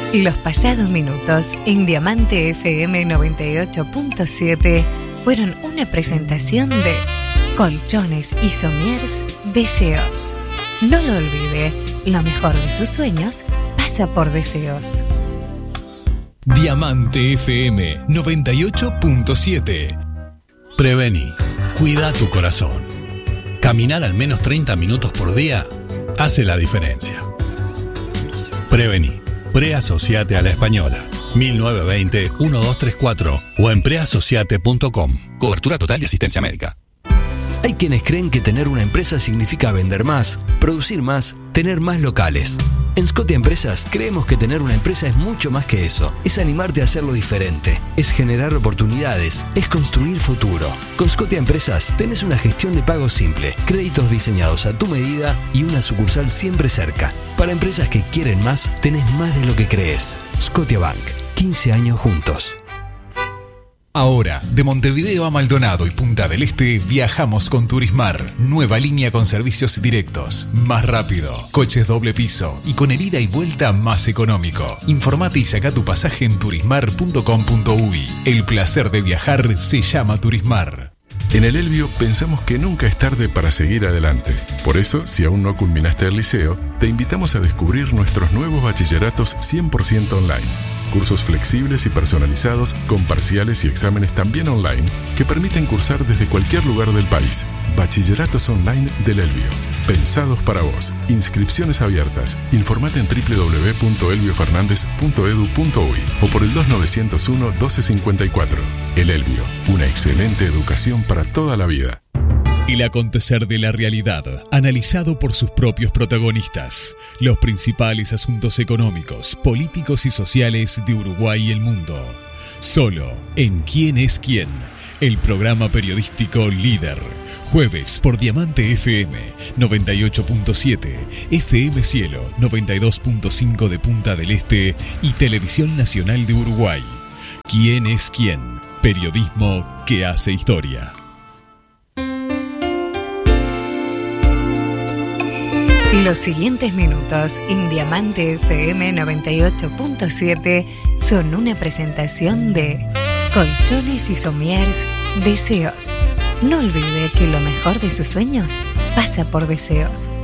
Los pasados minutos en Diamante FM 98.7 fueron una presentación de Colchones y Somiers Deseos. No lo olvide, lo mejor de sus sueños pasa por Deseos. Diamante FM 98.7. Prevení, cuida tu corazón. Caminar al menos 30 minutos por día hace la diferencia. Prevení, preasociate a La Española. 1920-1234 o en preasociate.com. Cobertura total de asistencia médica. Hay quienes creen que tener una empresa significa vender más, producir más, tener más locales. En Scotia Empresas creemos que tener una empresa es mucho más que eso. Es animarte a hacerlo diferente, es generar oportunidades, es construir futuro. Con Scotia Empresas tenés una gestión de pago simple, créditos diseñados a tu medida y una sucursal siempre cerca. Para empresas que quieren más, tenés más de lo que crees. Scotia Bank, 15 años juntos. Ahora, de Montevideo a Maldonado y Punta del Este, viajamos con Turismar. Nueva línea con servicios directos, más rápido, coches doble piso y con el ida y vuelta más económico. Informate y saca tu pasaje en turismar.com.uy. El placer de viajar se llama Turismar. En el Elbio pensamos que nunca es tarde para seguir adelante. Por eso, si aún no culminaste el liceo, te invitamos a descubrir nuestros nuevos bachilleratos 100% online. Cursos flexibles y personalizados con parciales y exámenes también online que permiten cursar desde cualquier lugar del país. Bachilleratos online del Elbio. Pensados para vos. Inscripciones abiertas. Informate en www.elbiofernandez.edu.uy o por el 2901-1254. El Elbio. Una excelente educación para toda la vida. El acontecer de la realidad, analizado por sus propios protagonistas. Los principales asuntos económicos, políticos y sociales de Uruguay y el mundo. Solo en ¿Quién es quién? El programa periodístico líder. Jueves por Diamante FM 98.7, FM Cielo 92.5 de Punta del Este y Televisión Nacional de Uruguay. ¿Quién es quién? Periodismo que hace historia. Los siguientes minutos en Diamante FM 98.7 son una presentación de Colchones y Somiers Deseos. No olvide que lo mejor de sus sueños pasa por Deseos.